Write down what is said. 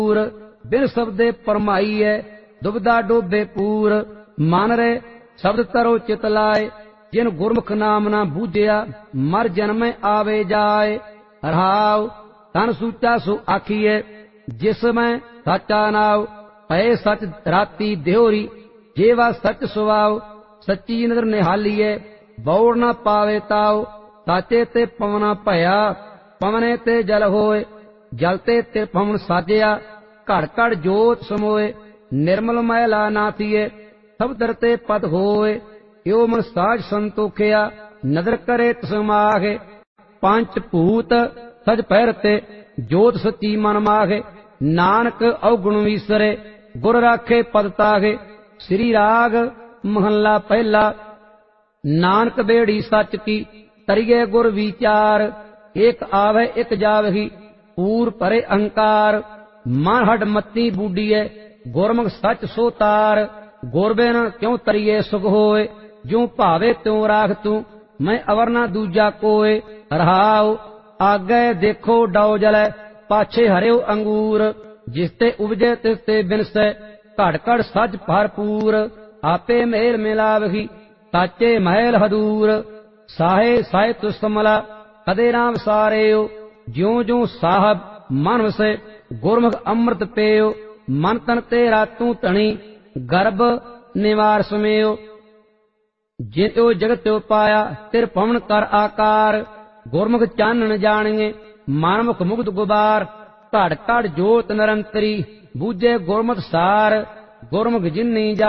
बिन शब्दे परमाईए दुबदा डोबे पूर मन रे शब्द तरो चित लाए जिन गुरमुख नाम ना बूझिया मर जन्म आवे जाए रहाव तन सूचा सो आखिए जिसमें साचा नाव पै सच राती देहोरी जेवा सच सुवाव सच्ची नजर निहालीए बौड़ न पावे ताव साचे ते पवना भया पवने ते जल होए जलते ते पवन साजिया घड़ घड़ जोत समोए निर्मल मैला नाथिए सब दरते पद होए यो मन साज संतोखिया नदर करे तसमागे पंच भूत सज पैरते जोत सच्ची मन मागे नानक अवगुण विसरे गुर राखे पद तागे श्री राग महला पहला नानक बेड़ी सच की तरिए गुर विचार एक आवे एक जावही पूर परे अहंकार मन हड मती बूढ़ीए गुरमुख सच सो तार गुर बिन क्यों तरिए सुख होए जो भावे त्यों राख तू मैं अवर ना दूजा कोय रहाओ आगे देखो डाओ जलै पाछे हरियो अंगूर जिसते उपजे तिसते बिनसे घड़ घड़ सच भरपूर आपे मेल मिलावही साचे महल हदूर साहे साहे तुसमला कदे राम सारेओ ज्यों ज्यों साहब मन वसे गुरमुख अमृत पेयो मन तन तेरा तू धनी गर्भ निवार समेयो जितो जगत त्यो पाया तिर पवन कर आकार गुरमुख चानन जानिए मनमुख मुग्ध गुबार घड़ घड़ जोत निरंतरी बूझे गुरमुख सार गुरमुख जिन्नी